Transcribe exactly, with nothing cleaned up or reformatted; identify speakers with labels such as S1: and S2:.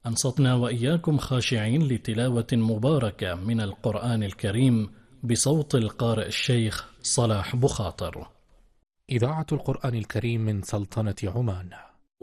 S1: أنصتنا وإياكم خاشعين لتلاوة مباركة من القرآن الكريم بصوت القارئ الشيخ صلاح بخاطر.
S2: إذاعة القرآن الكريم من سلطنة عمان.